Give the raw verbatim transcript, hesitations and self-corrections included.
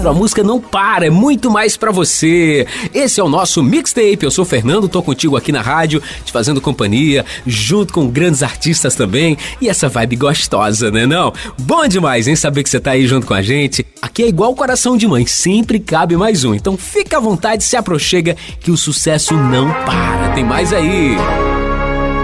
A música não para, é muito mais pra você. Esse é o nosso Mixtape. Eu sou o Fernando, tô contigo aqui na rádio, te fazendo companhia, junto com grandes artistas também. E essa vibe gostosa, né não? Bom demais, hein? Saber que você tá aí junto com a gente. Aqui é igual coração de mãe, sempre cabe mais um. Então fica à vontade, se aproxega que o sucesso não para. Tem mais aí.